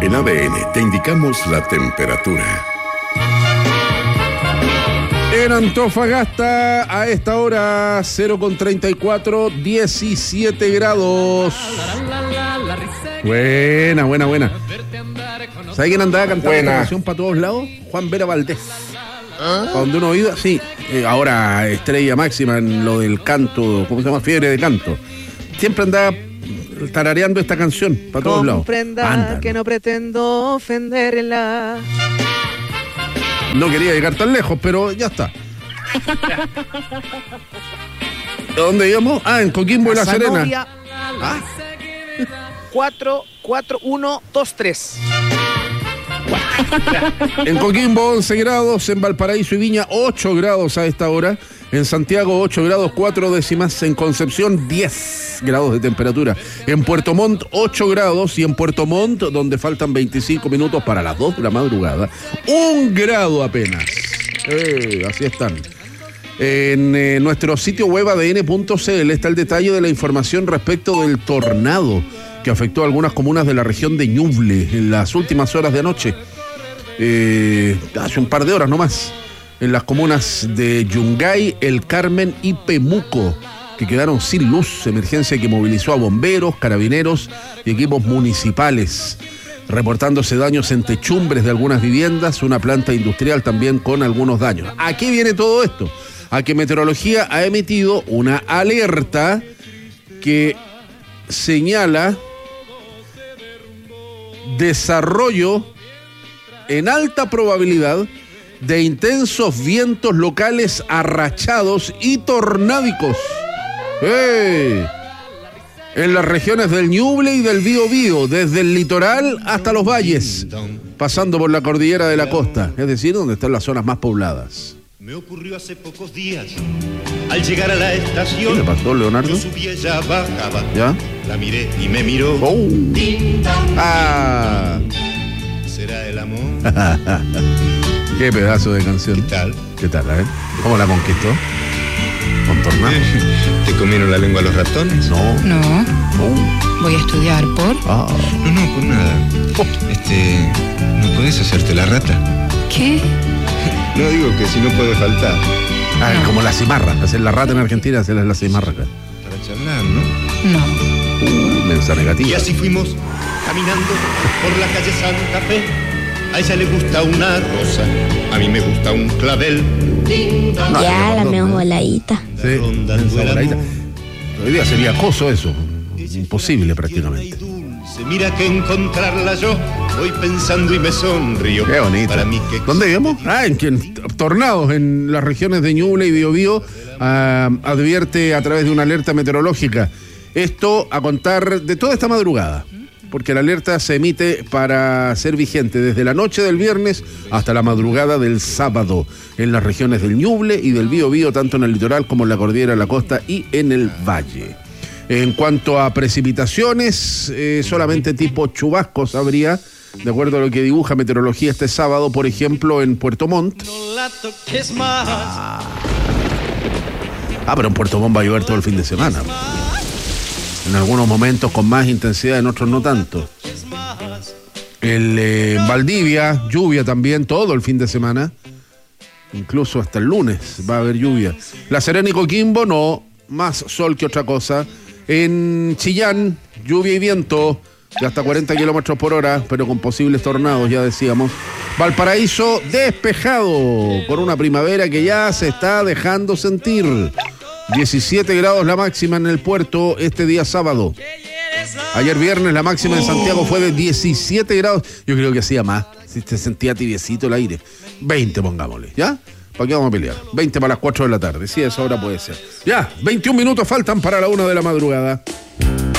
En ADN te indicamos la temperatura. En Antofagasta, a esta hora, 0,34, 17 grados. Buena. ¿Sabe quién andaba cantando esta canción para todos lados? Juan Vera Valdés. ¿Ah? Para donde uno oído, sí. Ahora estrella máxima en lo del canto, ¿cómo se llama? Fiebre de canto. Siempre andaba tarareando esta canción para todos lados. Comprenda que no pretendo ofenderla. No quería llegar tan lejos, pero ya está. ¿De dónde íbamos? En Coquimbo y La Serena. 4-1-2-3. En Coquimbo 11 grados, en Valparaíso y Viña 8 grados a esta hora, en Santiago 8 grados 4 décimas, en Concepción 10 grados de temperatura, en Puerto Montt 8 grados y en Puerto Montt, donde faltan 25 minutos para las 2 de la madrugada, 1 grado apenas. Así están. En nuestro sitio web adn.cl está el detalle de la información respecto del tornado que afectó a algunas comunas de la región de Ñuble en las últimas horas de anoche. Hace un par de horas nomás, en las comunas de Yungay, El Carmen y Pemuco, que quedaron sin luz, emergencia que movilizó a bomberos, carabineros y equipos municipales, reportándose daños en techumbres de algunas viviendas, una planta industrial también con algunos daños. ¿A qué viene todo esto? A que Meteorología ha emitido una alerta que señala desarrollo en alta probabilidad de intensos vientos locales arrachados y tornádicos en las regiones del Ñuble y del Biobío, desde el litoral hasta los valles, pasando por la cordillera de la costa, es decir, donde están las zonas más pobladas. Me ocurrió hace pocos días, al llegar a la estación. ¿Qué le pasó, Leonardo? Yo subí, ella bajaba. ¿Ya? La miré y me miró. ¿Será el amor? Qué pedazo de canción. ¿Qué tal, eh? ¿Cómo la conquistó? ¿Con tornado? ¿Te comieron la lengua los ratones? No. Voy a estudiar por... No, por nada. ¿No podés hacerte la rata? ¿Qué? No, digo que si no puede faltar. No. Como la cimarra. Hacer la rata en Argentina, hacer la cimarra acá. Para charlar, ¿no? No. Mensa negativa. Y así fuimos caminando por la calle Santa Fe. A ella le gusta una rosa, a mí me gusta un clavel. Ya, la menos voladita. Sí, voladita. Hoy día sería acoso eso. Imposible prácticamente. Mira que encontrarla yo voy pensando y me sonrío. Qué bonito. Para mí que... ¿Dónde íbamos? En tornados en las regiones de Ñuble y Biobío. Advierte a través de una alerta meteorológica. Esto a contar de toda esta madrugada, porque la alerta se emite para ser vigente desde la noche del viernes hasta la madrugada del sábado en las regiones del Ñuble y del Biobío, tanto en el litoral como en la cordillera de la costa y en el valle. En cuanto a precipitaciones, solamente tipo chubascos habría, de acuerdo a lo que dibuja Meteorología este sábado, por ejemplo, en Puerto Montt. Pero en Puerto Montt va a llover todo el fin de semana. En algunos momentos con más intensidad, en otros no tanto. En Valdivia, lluvia también todo el fin de semana. Incluso hasta el lunes va a haber lluvia. La Serena y Coquimbo, no, más sol que otra cosa. En Chillán, lluvia y viento de hasta 40 kilómetros por hora, pero con posibles tornados, ya decíamos. Valparaíso, despejado, con una primavera que ya se está dejando sentir. 17 grados la máxima en el puerto este día sábado. Ayer viernes la máxima en Santiago fue de 17 grados. Yo creo que hacía más, si se sentía tibiecito el aire. 20 pongámosle, ¿ya? ¿Para qué vamos a pelear? 20 para las 4 de la tarde, sí, esa hora puede ser. Ya, 21 minutos faltan para la 1 de la madrugada.